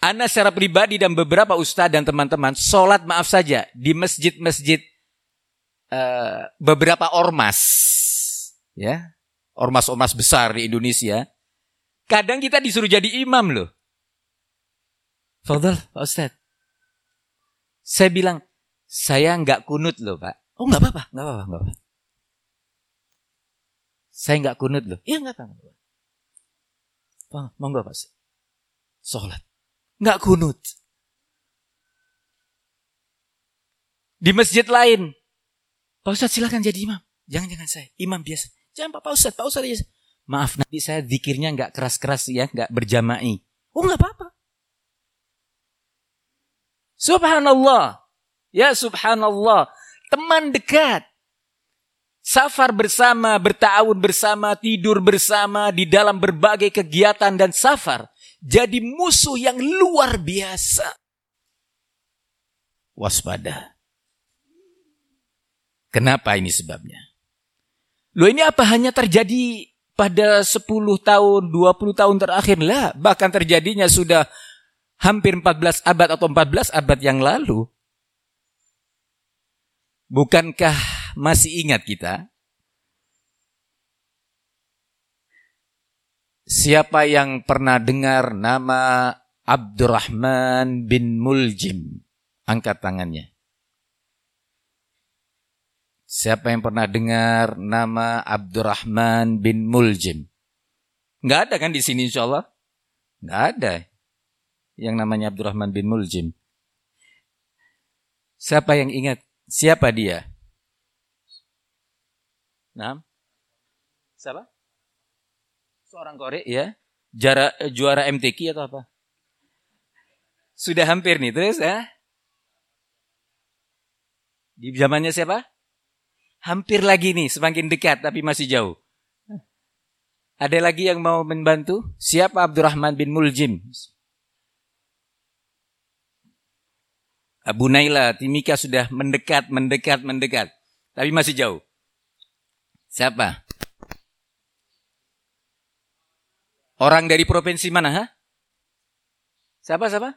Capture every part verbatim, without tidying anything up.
Ana secara pribadi dan beberapa ustadz dan teman-teman sholat maaf saja di masjid-masjid uh, beberapa ormas, ya, ormas-ormas besar di Indonesia. Kadang kita disuruh jadi imam loh. Fadhal, Pak Ustadz. Saya bilang, saya nggak kunut loh Pak. Oh nggak apa-apa, nggak apa-apa, nggak apa. Saya nggak kunut loh. Iya nggak apa-apa. Pak, monggo Pak Ustadz. Sholat. Nggak kunut. Di masjid lain, Pak Ustadz silakan jadi imam. Jangan-jangan saya, imam biasa. Jangan Pak, Pak Ustadz, Pak Ustadz aja. Maaf nanti saya zikirnya nggak keras-keras ya, nggak berjama'i. Oh nggak apa-apa. Subhanallah, ya subhanallah, teman dekat, safar bersama, berta'awun bersama, tidur bersama di dalam berbagai kegiatan dan safar, jadi musuh yang luar biasa. Waspada. Kenapa ini sebabnya? Loh ini apa hanya terjadi pada sepuluh tahun, dua puluh tahun terakhir lah, bahkan terjadinya sudah hampir empat belas abad atau empat belas abad yang lalu. Bukankah masih ingat kita? Siapa yang pernah dengar nama Abdurrahman bin Muljim? Angkat tangannya. Siapa yang pernah dengar nama Abdurrahman bin Muljim? Nggak ada kan di sini insya Allah? Nggak ada yang namanya Abdurrahman bin Muljim. Siapa yang ingat? Siapa dia? Nah, siapa? Seorang korek ya? Jara, juara M T Q atau apa? Sudah hampir nih terus ya? Di zamannya siapa? Hampir lagi nih, semakin dekat tapi masih jauh. Ada lagi yang mau membantu? Siapa Abdurrahman bin Muljim? Abu Naila, Timika sudah mendekat, mendekat, mendekat. Tapi masih jauh. Siapa? Orang dari provinsi mana? Ha? Siapa, siapa?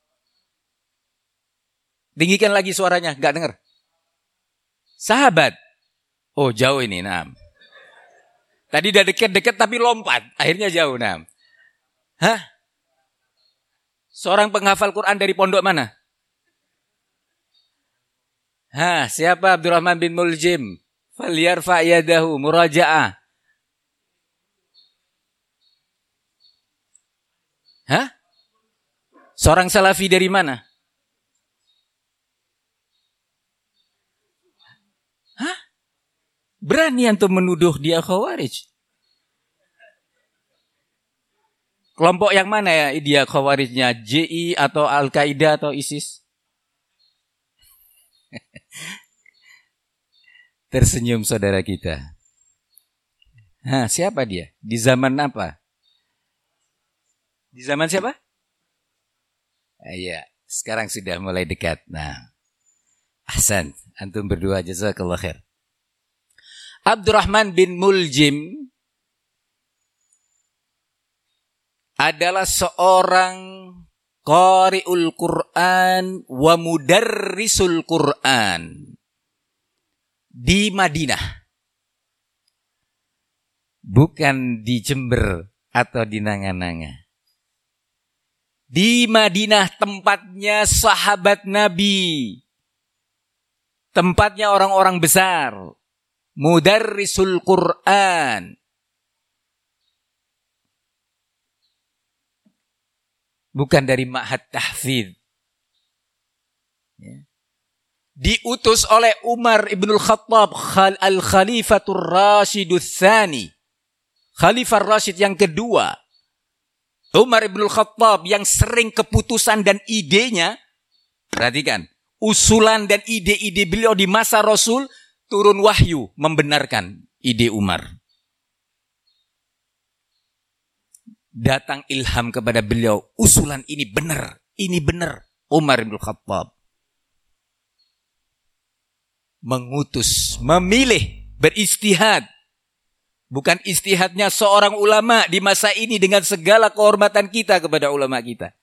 Tinggikan lagi suaranya, gak dengar. Sahabat. Oh jauh ini, nah. Tadi udah dekat-dekat tapi lompat, akhirnya jauh, nah. Hah? Seorang penghafal Quran dari pondok mana? Hah, siapa Abdurrahman bin Muljim? Falyarfa yadahu muraja'ah. Hah? Seorang salafi dari mana? Hah? Berani antum menuduh dia Khawarij? Kelompok yang mana ya dia Khawarijnya? J I atau Al-Qaeda atau ISIS? Tersenyum saudara kita. Hah, siapa dia? Di zaman apa? Di zaman siapa? Ah, iya, sekarang sudah mulai dekat. Nah, ahsan, antum berdua jazakallah khair. Abdurrahman bin Muljim adalah seorang qari'ul Quran wa mudarrisul Quran di Madinah. Bukan di Jember atau di Nanga-Nanga. Di Madinah tempatnya sahabat Nabi. Tempatnya orang-orang besar. Mudarrisul Quran. Bukan dari ma'had tahfidz. Ya. Diutus oleh Umar ibn al-Khattab al-Khalifatur Rasyidul Tsani. Khalifah Rasyid yang kedua. Umar ibn al-Khattab yang sering keputusan dan idenya. Perhatikan. Usulan dan ide-ide beliau di masa Rasul. Turun wahyu membenarkan ide Umar. Datang ilham kepada beliau. Usulan ini benar. Ini benar. Umar ibn al-Khattab. Mengutus, memilih, beristihad. Bukan istihadnya seorang ulama di masa ini dengan segala kehormatan kita kepada ulama kita.